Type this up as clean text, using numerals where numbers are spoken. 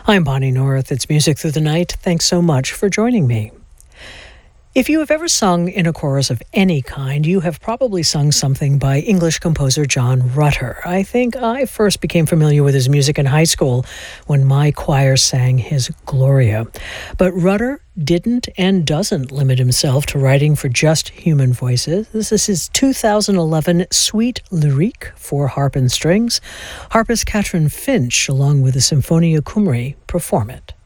I'm Bonnie North. It's Music Through the Night. Thanks so much for joining me. If you have ever sung in a chorus of any kind, you have probably sung something by English composer John Rutter. I think I first became familiar with his music in high school when my choir sang his Gloria. But Rutter didn't and doesn't limit himself to writing for just human voices. This is his 2011 Suite Lyrique for harp and strings. Harpist Katrin Finch, along with the Symphonia Cymru, perform it.